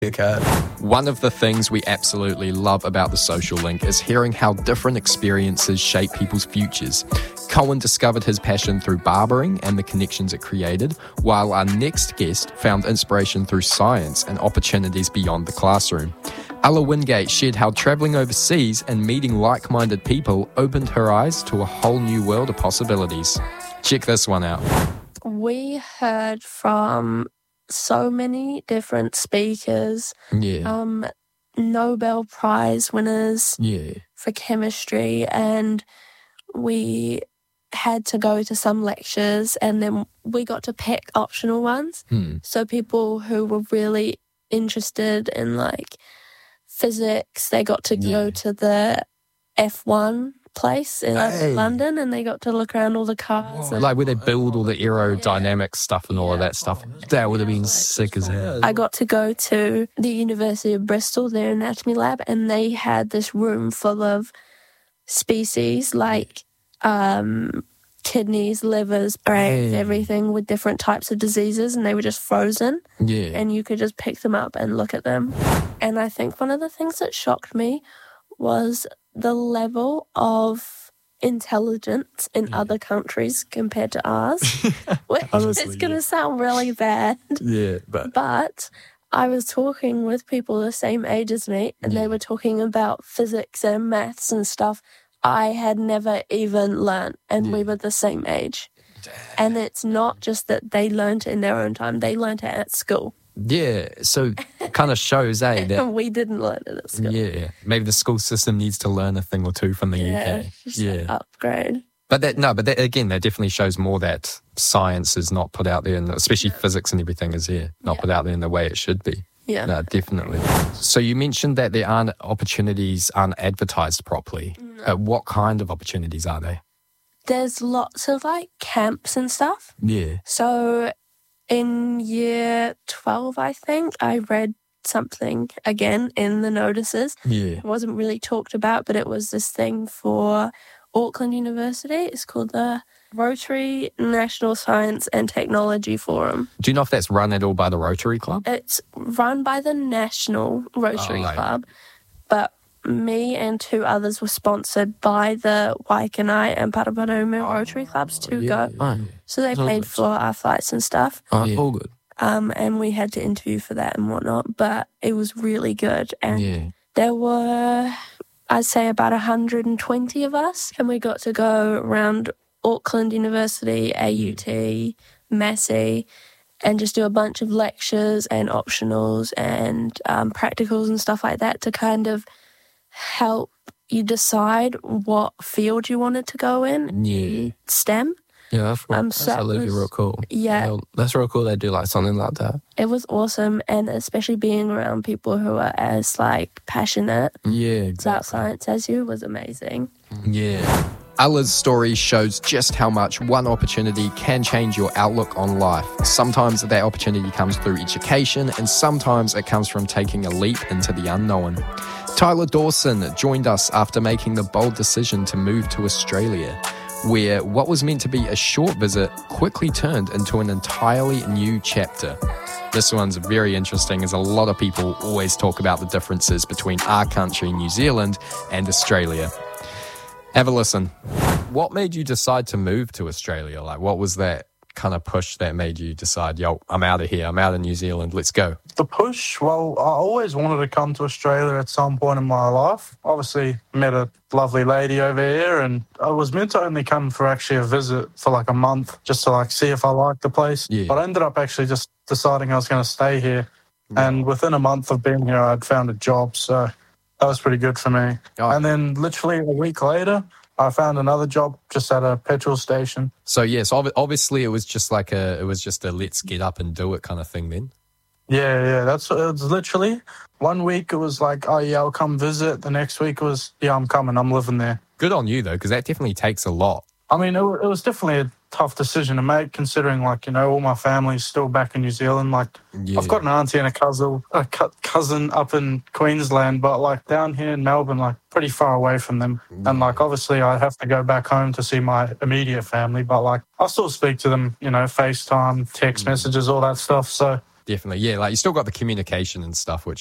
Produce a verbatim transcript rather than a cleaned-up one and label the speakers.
Speaker 1: card.
Speaker 2: One of the things we absolutely love about the Social Link is hearing how different experiences shape people's futures. Cohen discovered his passion through barbering and the connections it created, while our next guest found inspiration through science and opportunities beyond the classroom. Ella Wingate shared how travelling overseas and meeting like-minded people opened her eyes to a whole new world of possibilities. Check this one out.
Speaker 3: We heard from so many different speakers,
Speaker 2: Yeah.
Speaker 3: um, Nobel Prize winners
Speaker 2: Yeah.
Speaker 3: for chemistry, and we had to go to some lectures, and then we got to pick optional ones.
Speaker 2: Hmm.
Speaker 3: So people who were really interested in like physics, they got to
Speaker 2: Yeah.
Speaker 3: go to the F one place in
Speaker 2: Hey.
Speaker 3: London, and they got to look around all the cars. and
Speaker 2: Like where they build all the aerodynamic stuff and all of that stuff. That would have been sick as hell.
Speaker 3: I got to go to the University of Bristol, their anatomy lab, and they had this room full of species like um, kidneys, livers, brains,
Speaker 2: Hey.
Speaker 3: everything with different types of diseases, and they were just frozen,
Speaker 2: Yeah.
Speaker 3: and you could just pick them up and look at them. And I think one of the things that shocked me was the level of intelligence in other countries compared to ours. Which
Speaker 2: Honestly,
Speaker 3: it's going to
Speaker 2: yeah.
Speaker 3: sound really bad,
Speaker 2: Yeah, but
Speaker 3: but I was talking with people the same age as me, and
Speaker 2: Yeah.
Speaker 3: they were talking about physics and maths and stuff I had never even learnt, and we
Speaker 2: Yeah.
Speaker 3: were the same age. And it's not just that they learnt it in their own time, they learnt it at school.
Speaker 2: yeah, so kind of shows, eh, that
Speaker 3: And we didn't learn it at school.
Speaker 2: yeah, maybe the school system needs to learn a thing or two from the U K.
Speaker 3: just
Speaker 2: Yeah,
Speaker 3: upgrade.
Speaker 2: but that no, but that, again, that definitely shows more that science is not put out there, and especially physics and everything is here not
Speaker 3: Yeah.
Speaker 2: put out there in the way it should be.
Speaker 3: Yeah.
Speaker 2: No, definitely. So you mentioned that there aren't opportunities aren't advertised properly. Uh, what kind of opportunities are they?
Speaker 3: There's lots of like camps and stuff.
Speaker 2: Yeah.
Speaker 3: So in year twelve, I think, I read something again in the notices.
Speaker 2: Yeah.
Speaker 3: It wasn't really talked about, but it was this thing for Auckland University. It's called the Rotary National Science and Technology Forum.
Speaker 2: Do you know if that's run at all by the Rotary Club?
Speaker 3: It's run by the National Rotary
Speaker 2: Oh, right.
Speaker 3: Club, but me and two others were sponsored by the Waikanai and Paraparaumu Rotary Clubs to go.
Speaker 1: Fine.
Speaker 3: So they paid for our flights and stuff.
Speaker 1: Oh,
Speaker 2: Yeah.
Speaker 1: all good.
Speaker 3: Um, and we had to interview for that and whatnot, but it was really good. And
Speaker 2: Yeah.
Speaker 3: there were, I'd say, about one hundred twenty of us, and we got to go around Auckland University, A U T, Massey, and just do a bunch of lectures and optionals and um, practicals and stuff like that to kind of help you decide what field you wanted to go in.
Speaker 2: Yeah.
Speaker 3: STEM.
Speaker 1: Yeah, that's, real,
Speaker 3: Um,
Speaker 1: that's
Speaker 3: so it
Speaker 1: absolutely
Speaker 3: was-
Speaker 1: real cool.
Speaker 3: Yeah.
Speaker 1: Real- That's real cool they do like something like that.
Speaker 3: It was awesome, and especially being around people who are as like passionate
Speaker 2: Yeah,
Speaker 3: about
Speaker 2: exactly.
Speaker 3: science as you was amazing.
Speaker 2: Yeah. Alla's story shows just how much one opportunity can change your outlook on life. Sometimes that opportunity comes through education, and sometimes it comes from taking a leap into the unknown. Tyler Dawson joined us after making the bold decision to move to Australia, where what was meant to be a short visit quickly turned into an entirely new chapter. This one's very interesting, as a lot of people always talk about the differences between our country, New Zealand, and Australia. Have a listen. What made you decide to move to Australia? Like, what was that kind of push that made you decide, yo, I'm out of here, I'm out of New Zealand, let's go?
Speaker 4: The push, well, I always wanted to come to Australia at some point in my life. Obviously, met a lovely lady over here, and I was meant to only come for actually a visit for like a month, just to like see if I liked the place.
Speaker 2: Yeah.
Speaker 4: But I ended up actually just deciding I was going to stay here. And within a month of being here, I'd found a job, so that was pretty good for me.
Speaker 2: Oh.
Speaker 4: And then literally a week later, I found another job just at a petrol station.
Speaker 2: So yes, ob- obviously it was just like a, it was just a let's get up and do it kind of thing then.
Speaker 4: Yeah, yeah, that's it was literally one week it was like, oh yeah, I'll come visit. The next week it was, yeah, I'm coming, I'm living there.
Speaker 2: Good on you though, because that definitely takes a lot.
Speaker 4: I mean, it, wa- it was definitely a tough decision to make, considering, like, you know, all my family's still back in New Zealand. Like,
Speaker 2: Yeah.
Speaker 4: I've got an auntie and a cousin, a cu- cousin up in Queensland, but like down here in Melbourne, like pretty far away from them. And like, obviously, I have to go back home to see my immediate family, but like, I still speak to them, you know, FaceTime, text messages, all that stuff. So
Speaker 2: Definitely. Yeah, like you still got the communication and stuff, which